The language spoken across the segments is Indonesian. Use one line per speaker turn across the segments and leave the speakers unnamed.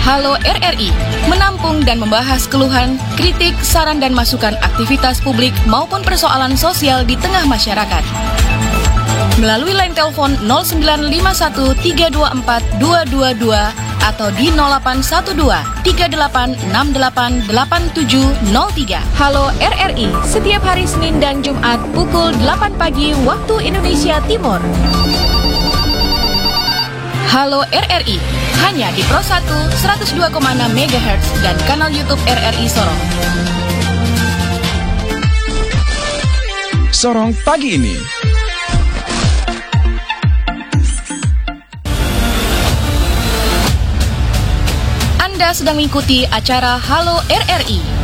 Halo RRI, menampung dan membahas keluhan, kritik, saran dan masukan aktivitas publik maupun persoalan sosial di tengah masyarakat. Melalui line telepon 0951324222 atau di 081238688703. Halo RRI, setiap hari Senin dan Jumat pukul 8 pagi waktu Indonesia Timur. Halo RRI, hanya di Pro 1 102,6 MHz dan kanal YouTube RRI Sorong.
Sorong pagi ini.
Anda sedang mengikuti acara Halo RRI.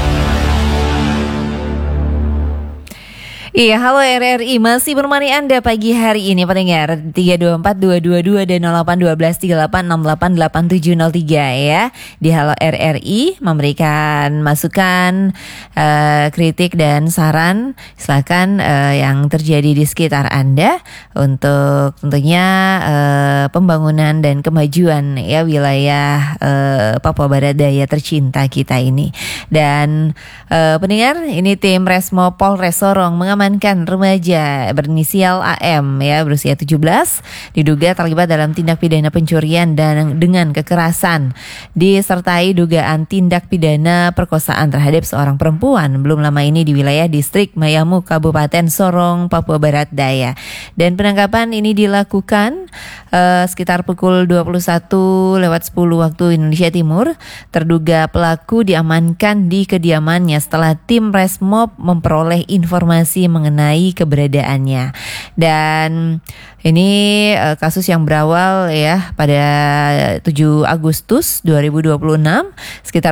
Iya, halo RRI, masih menemani Anda pagi hari ini pendengar 3242222 dan 081238688703 ya. Di Halo RRI memberikan masukan, kritik dan saran silakan yang terjadi di sekitar Anda untuk tentunya pembangunan dan kemajuan ya wilayah Papua Barat Daya tercinta kita ini. Dan pendengar, ini tim Resmo Polres Sorong mengamankan remaja berinisial AM ya berusia 17 diduga terlibat dalam tindak pidana pencurian dan dengan kekerasan disertai dugaan tindak pidana perkosaan terhadap seorang perempuan belum lama ini di wilayah distrik Mayamu Kabupaten Sorong Papua Barat Daya. Dan penangkapan ini dilakukan sekitar pukul 21:10 waktu Indonesia Timur. Terduga pelaku diamankan di kediamannya setelah tim Resmob memperoleh informasi mengenai keberadaannya. Dan ini kasus yang berawal ya pada 7 Agustus 2026 sekitar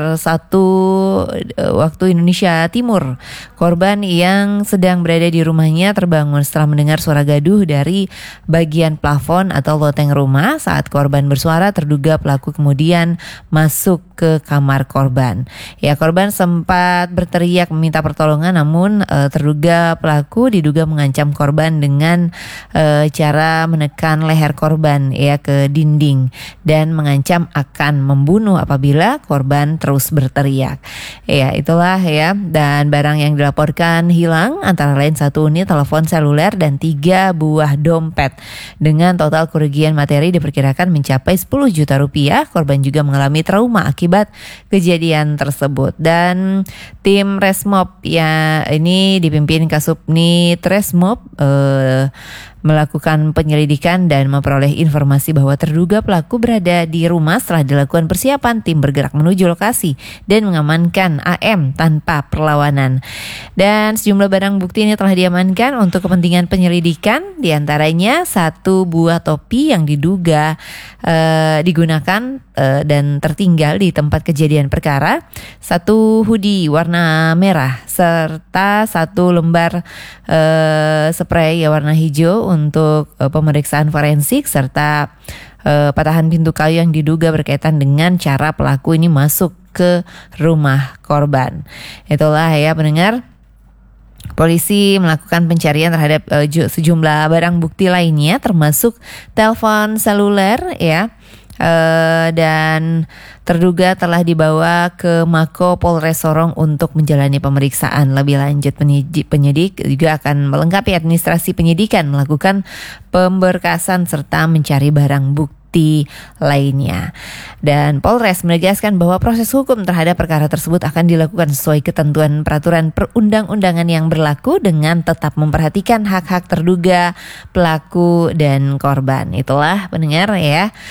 1 waktu Indonesia Timur. Korban yang sedang berada di rumahnya terbangun setelah mendengar suara gaduh dari bagian plafon atau loteng rumah. Saat korban bersuara, terduga pelaku kemudian masuk ke kamar korban. Ya, korban sempat berteriak meminta pertolongan, namun terduga pelaku diduga mengancam korban dengan cara menekan leher korban ya ke dinding dan mengancam akan membunuh apabila korban terus berteriak. Ya, itulah ya. Dan barang yang dilaporkan hilang antara lain 1 unit telepon seluler dan 3 buah dompet. Dengan total kerugian materi diperkirakan mencapai 10 juta rupiah. Korban juga mengalami trauma akibat kejadian tersebut. Dan tim Resmob ya ini dipimpin Kasubnit Resmob melakukan penyelidikan dan memperoleh informasi bahwa terduga pelaku berada di rumah. Setelah dilakukan persiapan, tim bergerak menuju lokasi dan mengamankan AM tanpa perlawanan. Dan sejumlah barang bukti ini telah diamankan untuk kepentingan penyelidikan, diantaranya 1 buah topi yang diduga digunakan dan tertinggal di tempat kejadian perkara, 1 hoodie warna merah, serta 1 lembar spray warna hijau untuk pemeriksaan forensik, serta patahan pintu kayu yang diduga berkaitan dengan cara pelaku ini masuk ke rumah korban. Itulah ya pendengar. Polisi melakukan pencarian terhadap sejumlah barang bukti lainnya termasuk telepon seluler ya. Dan terduga telah dibawa ke Mako Polres Sorong untuk menjalani pemeriksaan lebih lanjut. Penyidik juga akan melengkapi administrasi penyidikan, melakukan pemberkasan serta mencari barang bukti lainnya. Dan Polres menegaskan bahwa proses hukum terhadap perkara tersebut akan dilakukan sesuai ketentuan peraturan perundang-undangan yang berlaku dengan tetap memperhatikan hak-hak terduga pelaku dan korban. Itulah pendengar ya.